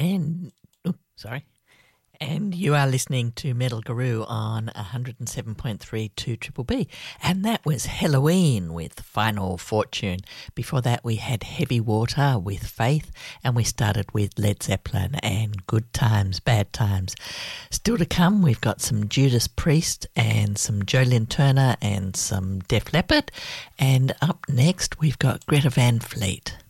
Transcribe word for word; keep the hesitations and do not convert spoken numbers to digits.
And, oh, sorry. And you are listening to Metal Guru on one oh seven point three two Triple B. And that was Halloween with Final Fortune. Before that we had Heavy Water with Faith. And we started with Led Zeppelin and Good Times, Bad Times. Still to come, we've got some Judas Priest and some Jolene Turner and some Def Leppard. And up next we've got Greta Van Fleet.